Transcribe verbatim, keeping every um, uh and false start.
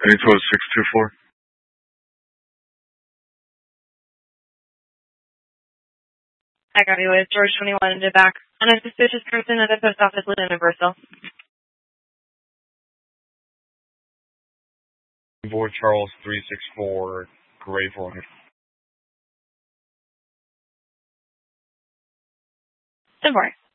Info six two four. I got you with George twenty-one into back on a suspicious person at the post office in Universal. Boy Charles three six four, Grave Runner. ten four.